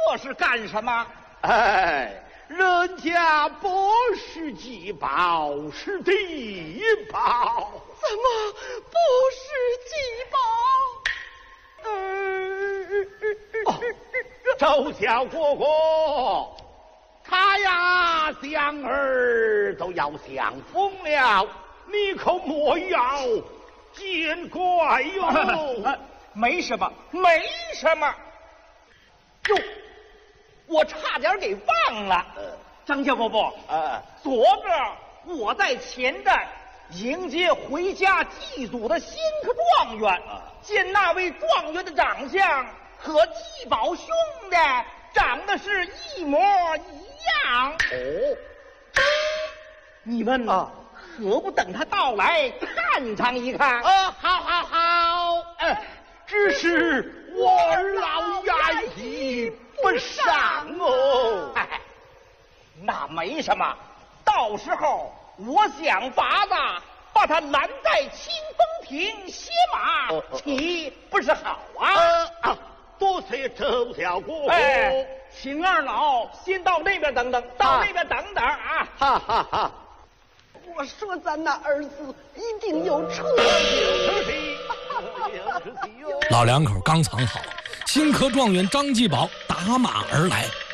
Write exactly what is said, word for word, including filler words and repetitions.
这是干什么？ 哎，人家不是祭宝，是地宝。 怎么不是祭宝？ 哦，周小哥哥，他呀想儿都要想疯了，你可莫要见怪哟。 没什么，没什么。哟，我差点给忘了，张家伯伯， 呃， 昨个我在前站迎接回家祭祖的新科状元，见那位状元的长相和祭宝兄的长得是一模一样。 哦， 你们啊， 何不等他到来看上一看？ 呃，好好好，呃，只是我儿老眼力不上哦。 哎，那没什么，到时候我想法子把他拦在清风亭歇马， 哦哦岂不是好啊？ 呃啊，多谢周小哥哥。 哎，请二老先到那边等等，到那边等等啊！ 哈哈哈。 我说咱那儿子一定有车。 老两口刚藏好，新科状元张继宝打马而来。